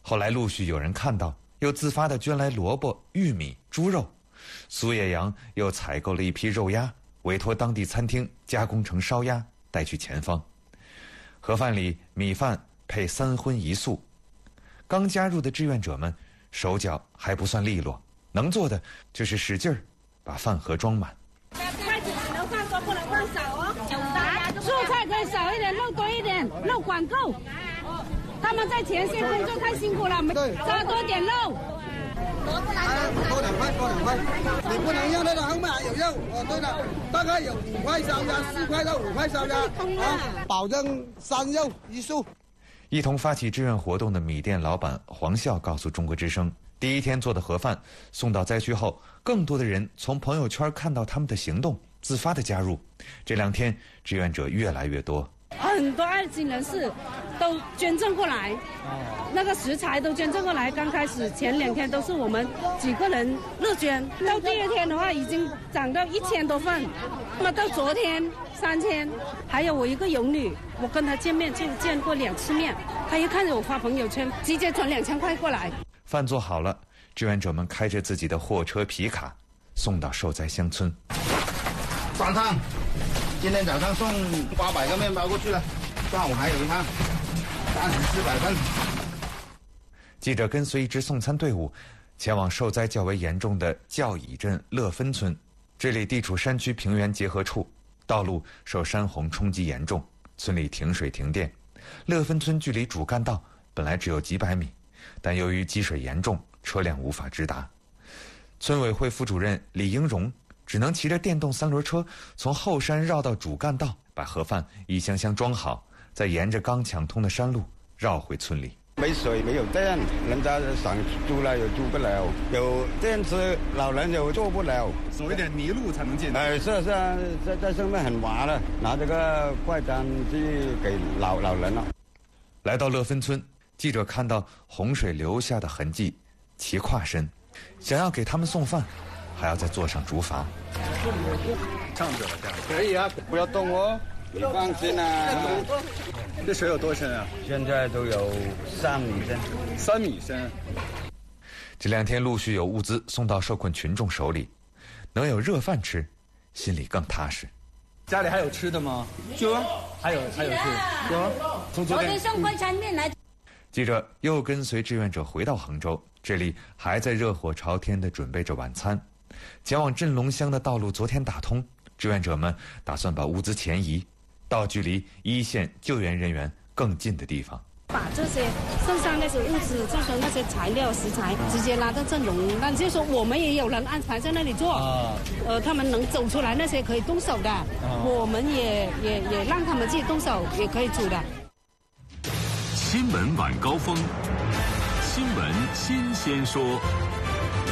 后来陆续有人看到，又自发地捐来萝卜、玉米、猪肉。苏野洋又采购了一批肉鸭，委托当地餐厅加工成烧鸭，带去前方。盒饭里米饭配3荤1素。刚加入的志愿者们手脚还不算利落，能做的就是使劲儿把饭盒装满。 筷子只能放多，不能放少哦。蔬菜可以少一点，肉多一点，肉管够。他们在前线工作太辛苦了，加多点肉。 多2块，多2块。你不能让那个后面还有肉哦。对了，大概有5块烧鸭，4块到5块烧鸭啊，保证3肉1素。 一同发起志愿活动的米店老板黄笑告诉中国之声，第一天做的盒饭送到灾区后，更多的人从朋友圈看到他们的行动，自发的加入。这2天志愿者越来越多， 很多爱心人士都捐赠过来，那个食材都捐赠过来。刚开始前2天都是我们几个人乐捐，到第2天的话已经涨到1000多份，那么到昨天3000。还有我一个游女，我跟她见过2次面，她一看着我发朋友圈，直接转2000块过来。 饭做好了，志愿者们开着自己的货车皮卡送到受灾乡村。 3趟，今天早上送800个面包过去了，上午还有1趟，3400份。 记者跟随一支送餐队伍，前往受灾较为严重的教乙镇乐芬村，这里地处山区平原结合处，道路受山洪冲击严重，村里停水停电。乐芬村距离主干道本来只有几百米，但由于积水严重，车辆无法直达。村委会副主任李英荣只能骑着电动3轮车从后山绕到主干道，把盒饭一箱箱装好，再沿着刚抢通的山路绕回村里。 没水没有电，人家想住了又住不了，有电池老人又坐不了， 走一点泥路才能进。 是啊，在上面很滑的，拿这个快餐去给老人了。 来到乐芬村，记者看到洪水留下的痕迹，齐跨身，想要给他们送饭，还要再坐上竹筏。 上去了，这样可以啊，不要动哦。你放心啊， 这水有多深啊？ 现在都有3米深。 3米深。 这2天陆续有物资送到受困群众手里，能有热饭吃，心里更踏实。 家里还有吃的吗？ 有啊， 还有吃。有。从昨天送快餐面来。 记者又跟随志愿者回到衡州，这里还在热火朝天地准备着晚餐。前往镇龙乡的道路昨天打通，志愿者们打算把物资前移到距离一线救援人员更近的地方， 把这些剩下那些物资，就说那些材料食材，直接拉到镇龙。那就说我们也有人安排在那里做，他们能走出来，那些可以动手的，我们也让他们自己动手，也可以煮的。 新闻晚高峰，新闻新鲜说。